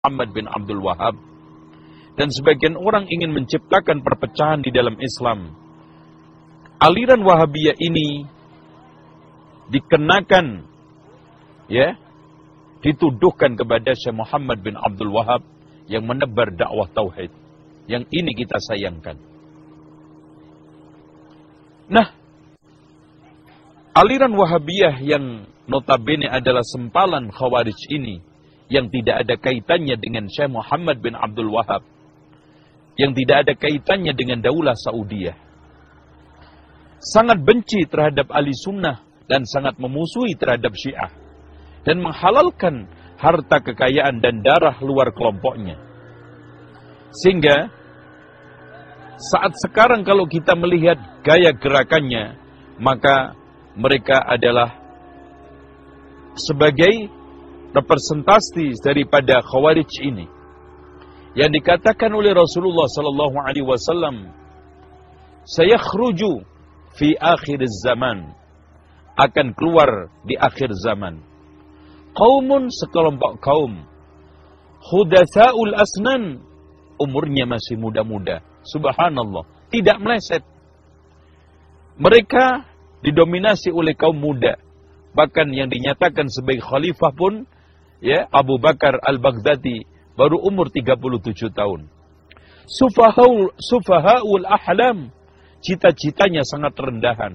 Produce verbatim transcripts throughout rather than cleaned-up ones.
Muhammad bin Abdul Wahhab. Dan sebagian orang ingin menciptakan perpecahan di dalam Islam. Aliran Wahabiyah ini dikenakan, ya, dituduhkan kepada Syekh Muhammad bin Abdul Wahhab yang menebar dakwah tauhid. Yang ini kita sayangkan. Nah, aliran Wahabiyah yang notabene adalah sempalan Khawarij ini, yang tidak ada kaitannya dengan Syekh Muhammad bin Abdul Wahhab, yang tidak ada kaitannya dengan Daulah Saudiyah, sangat benci terhadap ahli sunnah dan sangat memusuhi terhadap Syiah, dan menghalalkan harta kekayaan dan darah luar kelompoknya. Sehingga saat sekarang kalau kita melihat gaya gerakannya, maka mereka adalah sebagai representasi daripada Khawarij ini, yang dikatakan oleh Rasulullah sallallahu alaihi wasallam, sayakhruju fi akhir zaman, akan keluar di akhir zaman, qaumun, sekelompok kaum, hudatsaul asnan, umurnya masih muda-muda, subhanallah, tidak meleset. Mereka didominasi oleh kaum muda, bahkan yang dinyatakan sebagai khalifah pun, ya, Abu Bakar al-Baghdadi baru umur tiga puluh tujuh tahun. Sufahaul, sufahaul ahlam, cita-citanya sangat rendahan.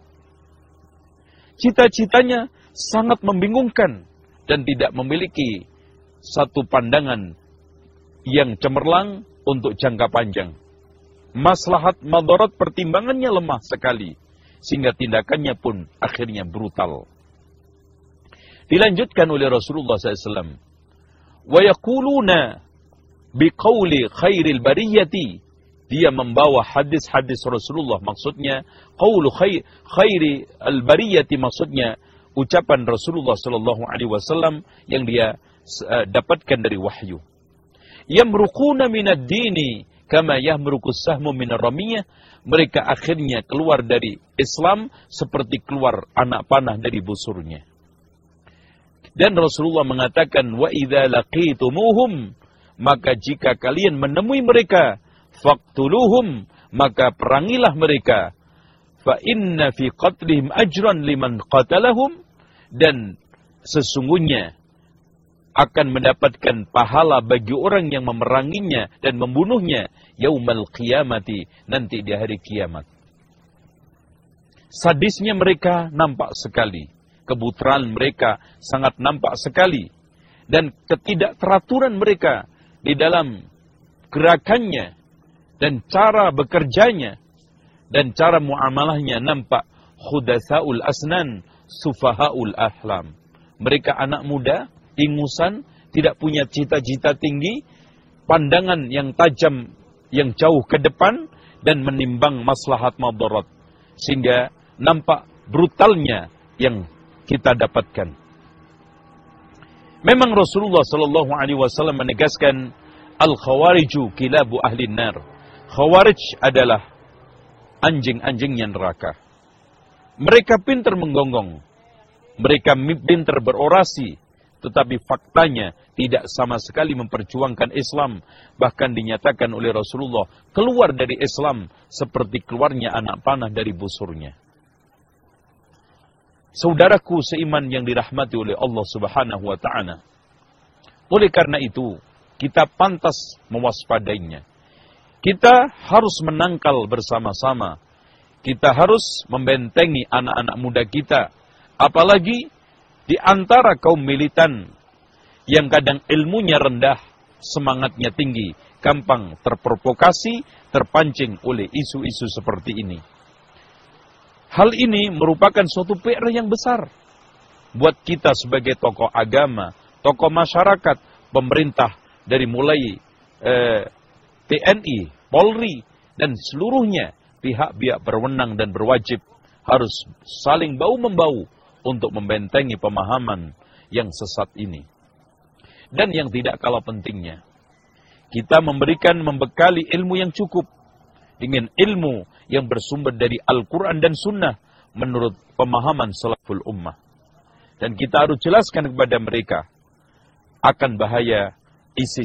Cita-citanya sangat membingungkan dan tidak memiliki satu pandangan yang cemerlang untuk jangka panjang. Maslahat madarat pertimbangannya lemah sekali, sehingga tindakannya pun akhirnya brutal. Dilanjutkan oleh Rasulullah sallallahu alaihi wasallam, wa yaquluna biqauli khairil bariyati, dia membawa hadis-hadis Rasulullah, maksudnya qaulu khair khairi al-bariyati, maksudnya ucapan Rasulullah sallallahu alaihi wasallam yang dia uh, dapatkan dari wahyu. Yamruquna minad dini kama yahmruqus sahmu minar ramiyah, mereka akhirnya keluar dari Islam seperti keluar anak panah dari busurnya. Dan Rasulullah mengatakan, wa idza laqitumuhum, maka jika kalian menemui mereka, faqtuluhum, maka perangilah mereka. Fa inna fi qatlihim ajran liman qatalahum, dan sesungguhnya akan mendapatkan pahala bagi orang yang memeranginya dan membunuhnya yaumal qiyamati, nanti di hari kiamat. Sadisnya mereka nampak sekali, kebutraan mereka sangat nampak sekali, dan ketidakteraturan mereka di dalam gerakannya dan cara bekerjanya dan cara muamalahnya nampak khudatsaul asnan, sufahaul ahlam. Mereka anak muda, ingusan, tidak punya cita-cita tinggi, pandangan yang tajam, yang jauh ke depan, dan menimbang maslahat madarat, sehingga nampak brutalnya yang kita dapatkan. Memang Rasulullah sallallahu alaihi wasallam menegaskan, al-khawariju kilabu ahli nar. Khawarij adalah anjing-anjingnya neraka. Mereka pintar menggonggong, mereka pintar berorasi, tetapi faktanya tidak sama sekali memperjuangkan Islam. Bahkan dinyatakan oleh Rasulullah, keluar dari Islam seperti keluarnya anak panah dari busurnya. Saudaraku seiman yang dirahmati oleh Allah Subhanahu wa ta'ala, oleh karena itu kita pantas mewaspadainya. Kita harus menangkal bersama-sama. Kita harus membentengi anak-anak muda kita, apalagi di antara kaum militan yang kadang ilmunya rendah, semangatnya tinggi, gampang terprovokasi, terpancing oleh isu-isu seperti ini. Hal ini merupakan suatu P R yang besar buat kita sebagai tokoh agama, tokoh masyarakat, pemerintah, dari mulai eh, T N I, Polri, dan seluruhnya pihak-pihak berwenang dan berwajib harus saling bahu-membahu untuk membentengi pemahaman yang sesat ini. Dan yang tidak kalah pentingnya, kita memberikan, membekali ilmu yang cukup dengan ilmu yang bersumber dari Al-Quran dan Sunnah menurut pemahaman salaful ummah. Dan kita harus jelaskan kepada mereka akan bahaya isi